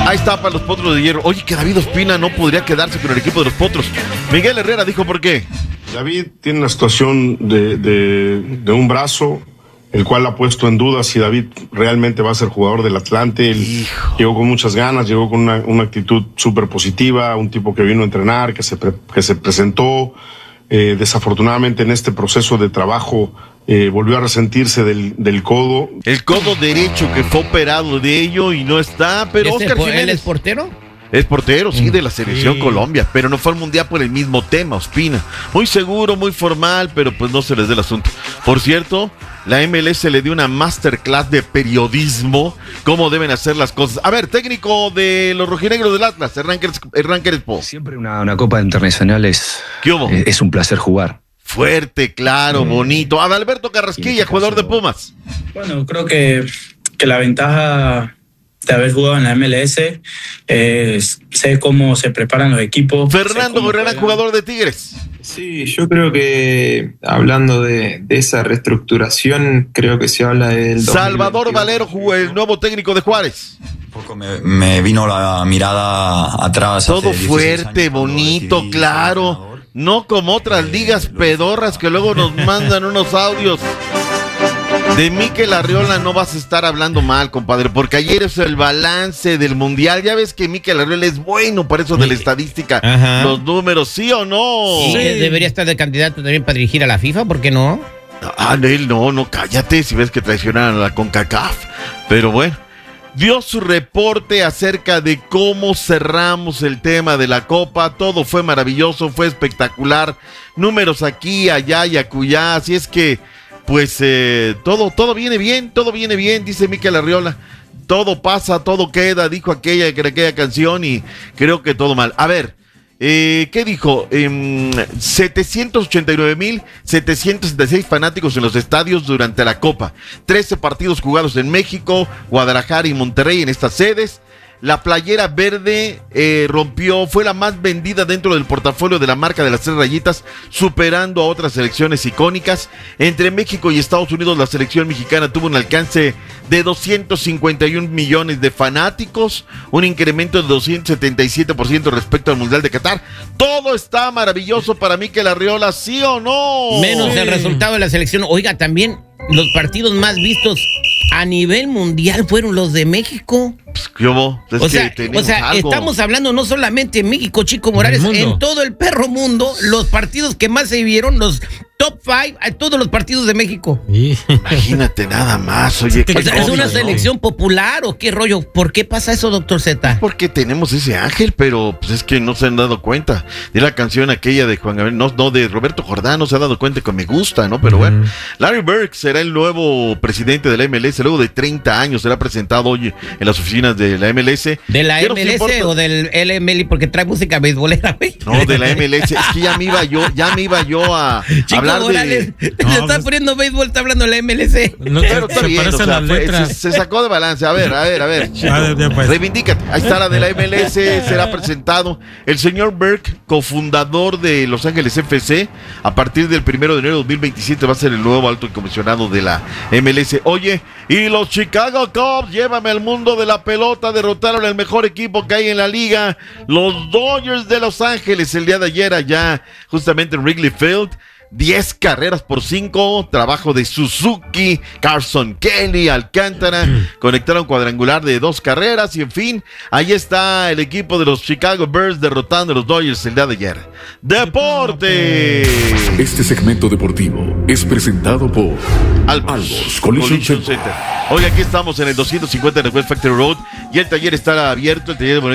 Ahí está para los Potros de Hierro. Oye, que David Ospina no podría quedarse con el equipo de los Potros. Miguel Herrera dijo por qué. David tiene una situación de un brazo, el cual ha puesto en duda si David realmente va a ser jugador del Atlante. Él llegó con muchas ganas, llegó con una actitud súper positiva, un tipo que vino a entrenar, que se presentó. Desafortunadamente en este proceso de trabajo volvió a resentirse del codo. El codo derecho que fue operado de ello y no está, pero Oscar Jiménez. ¿Él es portero? Es portero, sí, de la selección Colombia, pero no fue al mundial por el mismo tema, Ospina. Muy seguro, muy formal, pero pues no se les dé el asunto. Por cierto, la MLS le dio una masterclass de periodismo, cómo deben hacer las cosas. A ver, técnico de los rojinegros del Atlas, Hernán Crespo. Siempre una Copa Internacional es un placer jugar. Fuerte, claro, bonito. Adalberto Carrasquilla, jugador de Pumas. Bueno, creo que la ventaja de haber jugado en la MLS, sé cómo se preparan los equipos. Fernando Gorrera, jugador de Tigres. Sí, yo creo que hablando de esa reestructuración, creo que se habla del Salvador Valero, el nuevo técnico de Juárez. Un poco me vino la mirada atrás. Todo fuerte, bonito, claro. No como otras ligas pedorras que luego nos mandan unos audios. De Mikel Arriola no vas a estar hablando mal, compadre, porque ayer es el balance del mundial. Ya ves que Mikel Arriola es bueno para eso de la estadística. Ajá. Los números, ¿sí o no? Sí, debería estar de candidato también para dirigir a la FIFA, ¿por qué no? Él no, cállate si ves que traicionaron a la CONCACAF. Pero bueno, dio su reporte acerca de cómo cerramos el tema de la Copa. Todo fue maravilloso, fue espectacular. Números aquí, allá y acullá. Así es que pues todo viene bien, dice Mikel Arriola. Todo pasa, todo queda, dijo aquella canción y creo que todo mal. A ver, ¿qué dijo? 789,766 fanáticos en los estadios durante la Copa. 13 partidos jugados en México, Guadalajara y Monterrey en estas sedes. La playera verde fue la más vendida dentro del portafolio de la marca de las 3 rayitas, superando a otras selecciones icónicas. Entre México y Estados Unidos, la selección mexicana tuvo un alcance de 251 millones de fanáticos, un incremento de 277% respecto al Mundial de Qatar. Todo está maravilloso para Mikel Arriola, ¿sí o no? Menos el resultado de la selección. Oiga, también los partidos más vistos a nivel mundial fueron los de México. Pues, ¿cómo? O sea, estamos hablando no solamente en México, Chico Morales, en todo el perro mundo, los partidos que más se vieron, los top 5, a todos los partidos de México. Imagínate nada más, oye. O sea, ¿es una selección popular o qué rollo? ¿Por qué pasa eso, doctor Z? Porque tenemos ese ángel, pero pues es que no se han dado cuenta. De la canción aquella de Juan Gabriel, no, de Roberto Jordán, no se ha dado cuenta que me gusta, ¿no? Pero bueno, Larry Bird será el nuevo presidente de la MLS, luego de 30 años será presentado hoy en las oficinas de la MLS. ¿De la MLS o del LML? Porque trae música beisbolera, güey. No, de la MLS, es que ya me iba yo a hablar Morales, de... le está poniendo béisbol, está hablando de la MLS. No, pero está bien, o sea, se sacó de balance. A ver, pues. Reivindícate. Ahí está la de la MLS, será presentado el señor Burke, cofundador de Los Ángeles FC. A partir del 1 de enero de 2027 va a ser el nuevo alto comisionado de la MLS. Oye, y los Chicago Cubs, llévame al mundo de la pelota, derrotaron al mejor equipo que hay en la liga, los Dodgers de Los Ángeles, el día de ayer allá, justamente en Wrigley Field. 10 carreras por 5, trabajo de Suzuki, Carson Kelly, Alcántara, conectaron cuadrangular de 2 carreras y en fin, ahí está el equipo de los Chicago Bears derrotando a los Dodgers el día de ayer. ¡Deporte! Este segmento deportivo es presentado por Albos Collision Center. Hoy aquí estamos en el 250 de West Factory Road y el taller está abierto, el taller de